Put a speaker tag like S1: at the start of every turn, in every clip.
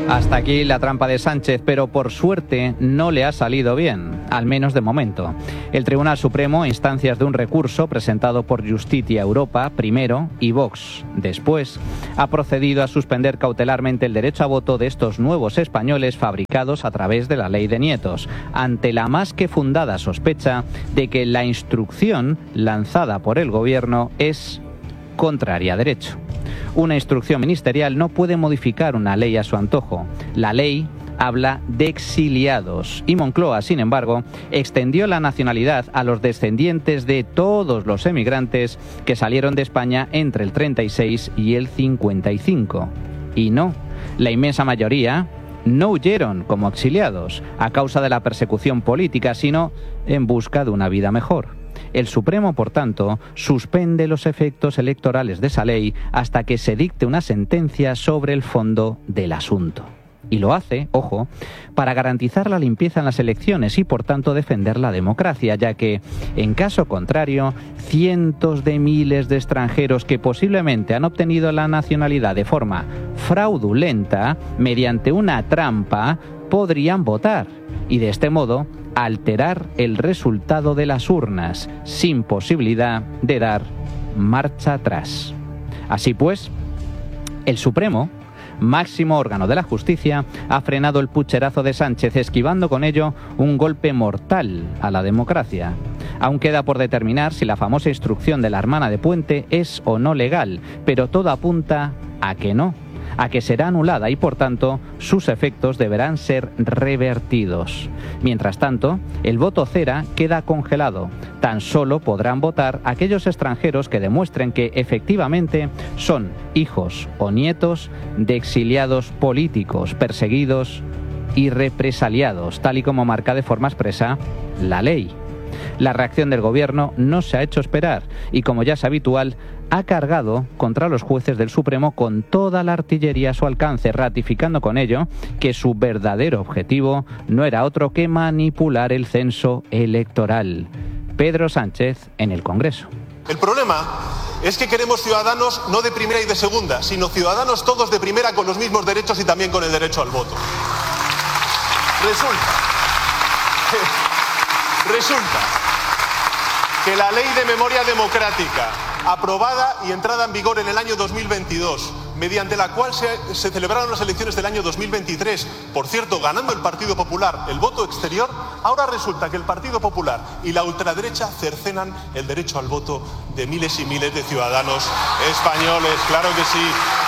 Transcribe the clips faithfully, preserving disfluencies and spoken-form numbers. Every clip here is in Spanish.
S1: Hasta aquí la trampa de Sánchez, pero por suerte no le ha salido bien, al menos de momento. El Tribunal Supremo, a instancias de un recurso presentado por Justitia Europa primero y Vox después, ha procedido a suspender cautelarmente el derecho a voto de estos nuevos españoles fabricados a través de la ley de nietos, ante la más que fundada sospecha de que la instrucción lanzada por el Gobierno es contraria a derecho. Una instrucción ministerial no puede modificar una ley a su antojo. La ley habla de exiliados y Moncloa, sin embargo, extendió la nacionalidad a los descendientes de todos los emigrantes que salieron de España entre el treinta y seis y el cincuenta y cinco. Y no, la inmensa mayoría no huyeron como exiliados a causa de la persecución política, sino en busca de una vida mejor. El Supremo, por tanto, suspende los efectos electorales de esa ley hasta que se dicte una sentencia sobre el fondo del asunto. Y lo hace, ojo, para garantizar la limpieza en las elecciones y, por tanto, defender la democracia, ya que, en caso contrario, cientos de miles de extranjeros que posiblemente han obtenido la nacionalidad de forma fraudulenta, mediante una trampa, podrían votar y, de este modo, alterar el resultado de las urnas, sin posibilidad de dar marcha atrás. Así pues, el Supremo, máximo órgano de la justicia, ha frenado el pucherazo de Sánchez, esquivando con ello un golpe mortal a la democracia. Aún queda por determinar si la famosa instrucción de la hermana de Puente es o no legal, pero todo apunta a que no, a que será anulada y, por tanto, sus efectos deberán ser revertidos. Mientras tanto, el voto cera queda congelado. Tan solo podrán votar aquellos extranjeros que demuestren que efectivamente son hijos o nietos de exiliados políticos, perseguidos y represaliados, tal y como marca de forma expresa la ley. La reacción del Gobierno no se ha hecho esperar y, como ya es habitual, ha cargado contra los jueces del Supremo con toda la artillería a su alcance, ratificando con ello que su verdadero objetivo no era otro que manipular el censo electoral. Pedro Sánchez en el Congreso.
S2: El problema es que queremos ciudadanos no de primera y de segunda, sino ciudadanos todos de primera con los mismos derechos y también con el derecho al voto. Resulta que, resulta que la Ley de Memoria Democrática, aprobada y entrada en vigor en el año dos mil veintidós, mediante la cual se, se celebraron las elecciones del año dos mil veintitrés, por cierto, ganando el Partido Popular el voto exterior, ahora resulta que el Partido Popular y la ultraderecha cercenan el derecho al voto de miles y miles de ciudadanos españoles. Claro que sí.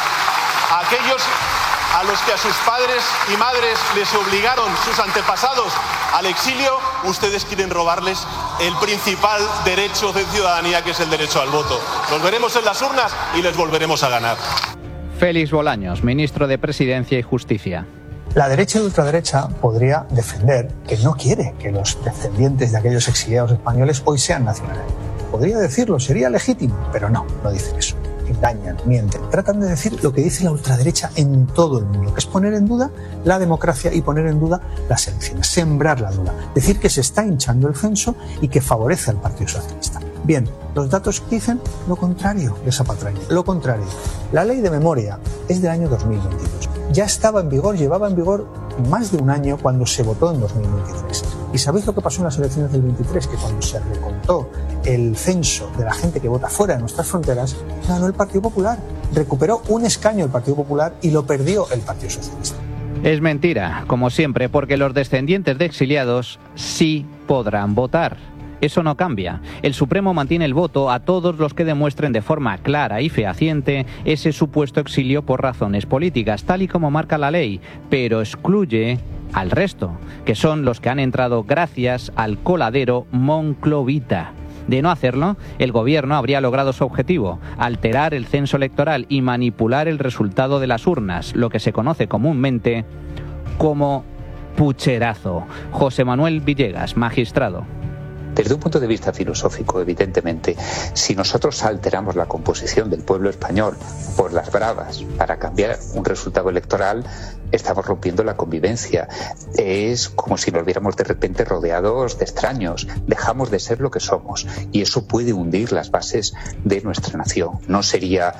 S2: Aquellos a los que a sus padres y madres les obligaron sus antepasados al exilio, ustedes quieren robarles el principal derecho de ciudadanía, que es el derecho al voto. Los veremos en las urnas y les volveremos a ganar.
S1: Félix Bolaños, ministro de Presidencia y Justicia.
S3: La derecha y ultraderecha podría defender que no quiere que los descendientes de aquellos exiliados españoles hoy sean nacionales. Podría decirlo, sería legítimo, pero no, no dicen eso. Engañan, mienten, tratan de decir lo que dice la ultraderecha en todo el mundo, que es poner en duda la democracia y poner en duda las elecciones, sembrar la duda, decir que se está hinchando el censo y que favorece al Partido Socialista. Bien, los datos dicen lo contrario de esa patraña, lo contrario. La ley de memoria es del año dos mil veintidós. Ya estaba en vigor, llevaba en vigor más de un año cuando se votó en dos mil veintitrés. ¿Y sabéis lo que pasó en las elecciones del veintitrés? Que cuando se recontó el censo de la gente que vota fuera de nuestras fronteras, ganó el Partido Popular. Recuperó un escaño el Partido Popular y lo perdió el Partido Socialista.
S1: Es mentira, como siempre, porque los descendientes de exiliados sí podrán votar. Eso no cambia. El Supremo mantiene el voto a todos los que demuestren de forma clara y fehaciente ese supuesto exilio por razones políticas, tal y como marca la ley, pero excluye al resto, que son los que han entrado gracias al coladero monclovita. De no hacerlo, el Gobierno habría logrado su objetivo, alterar el censo electoral y manipular el resultado de las urnas, lo que se conoce comúnmente como pucherazo. José Manuel Villegas, magistrado.
S4: Desde un punto de vista filosófico, evidentemente, si nosotros alteramos la composición del pueblo español por las bravas para cambiar un resultado electoral, estamos rompiendo la convivencia. Es como si nos viéramos de repente rodeados de extraños. Dejamos de ser lo que somos y eso puede hundir las bases de nuestra nación. No sería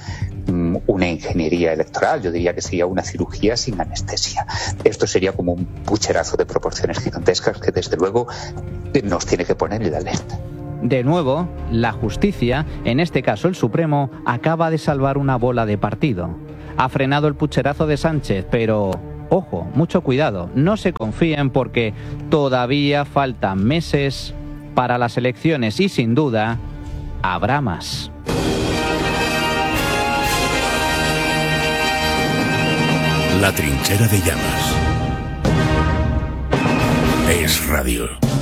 S4: mm, una ingeniería electoral, yo diría que sería una cirugía sin anestesia. Esto sería como un pucherazo de proporciones gigantescas que desde luego nos tiene que poner en la alerta.
S1: De nuevo, la justicia, en este caso el Supremo, acaba de salvar una bola de partido. Ha frenado el pucherazo de Sánchez, pero, ojo, mucho cuidado, no se confíen porque todavía faltan meses para las elecciones y sin duda habrá más.
S5: La trinchera de llamas. Es radio.